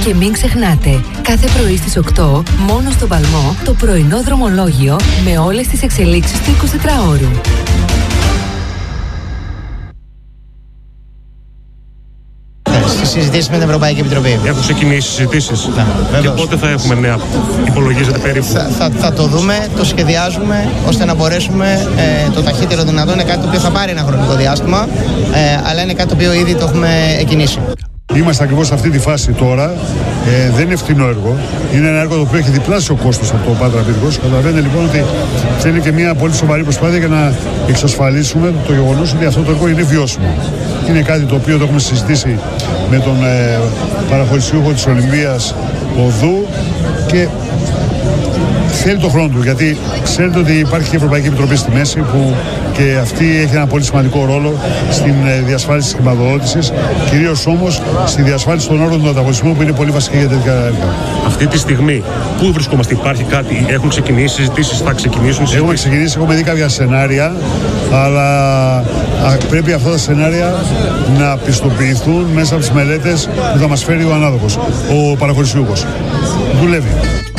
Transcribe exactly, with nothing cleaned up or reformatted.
Και μην ξεχνάτε, κάθε πρωί στις οκτώ, μόνο στον Παλμό, το πρωινό δρομολόγιο με όλες τις εξελίξεις του εικοσιτετράωρου. Στις συζητήσεις με την Ευρωπαϊκή Επιτροπή. Έχουν ξεκινήσει συζητήσεις. Ναι, και πότε θα έχουμε νέα, υπολογίζετε περίπου? Θα, θα, θα το δούμε, το σχεδιάζουμε ώστε να μπορέσουμε ε, το ταχύτερο δυνατό. Είναι κάτι το οποίο θα πάρει ένα χρονικό διάστημα, ε, αλλά είναι κάτι το οποίο ήδη το έχουμε εκκινήσει. Είμαστε ακριβώς σε αυτή τη φάση τώρα. Ε, δεν είναι φτηνό έργο. Είναι ένα έργο το οποίο έχει διπλάσιο κόστος από το Πάτρα Πύργος. Καταλαβαίνετε λοιπόν ότι θέλει και μια πολύ σοβαρή προσπάθεια για να εξασφαλίσουμε το γεγονός ότι αυτό το έργο είναι βιώσιμο. Είναι κάτι το οποίο το έχουμε συζητήσει με τον ε, παραχωρησιούχο της Ολυμπίας Οδού και θέλει το χρόνο του, γιατί ξέρετε ότι υπάρχει και η Ευρωπαϊκή Επιτροπή στη μέση που και αυτή έχει ένα πολύ σημαντικό ρόλο στην διασφάλιση της χρηματοδότησης, κυρίως όμως στη διασφάλιση των όρων του ανταγωνισμού που είναι πολύ βασική για τέτοια έργα. Αυτή τη στιγμή πού βρισκόμαστε, υπάρχει κάτι, έχουν ξεκινήσει συζητήσεις, θα ξεκινήσουν συζητήσεις? Έχουμε ξεκινήσει, έχουμε δει κάποια σενάρια, αλλά α, πρέπει αυτά τα σενάρια να πιστοποιηθούν μέσα από τις μελέτες που θα μας φέρει ο ανάδοχος, ο παραχωρησιούχος. Δουλεύει.